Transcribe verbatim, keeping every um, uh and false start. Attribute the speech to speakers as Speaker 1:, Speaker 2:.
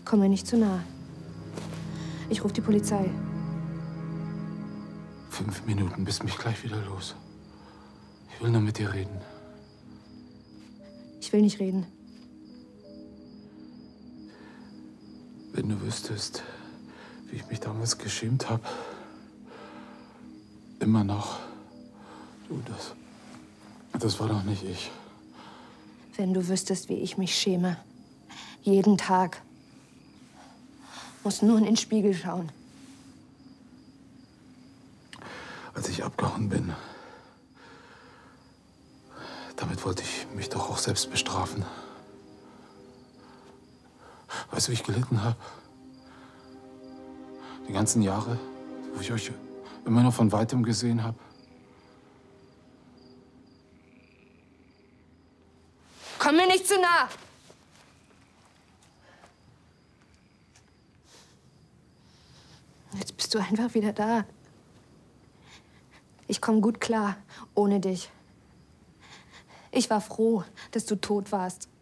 Speaker 1: Komm mir nicht zu nah. Ich rufe die Polizei.
Speaker 2: Fünf Minuten, bist mich gleich wieder los. Ich will nur mit dir reden.
Speaker 1: Ich will nicht reden.
Speaker 2: Wenn du wüsstest, wie ich mich damals geschämt habe. Immer noch. Du, das... Das war doch nicht ich.
Speaker 1: Wenn du wüsstest, wie ich mich schäme. Jeden Tag. Musst nur in den Spiegel schauen.
Speaker 2: Als ich abgehauen bin, damit wollte ich mich doch auch selbst bestrafen. Weißt du, wie ich gelitten habe? Die ganzen Jahre, wo ich euch immer nur von Weitem gesehen habe.
Speaker 1: Komm mir nicht zu nah! Jetzt bist du einfach wieder da. Ich komme gut klar, ohne dich. Ich war froh, dass du tot warst.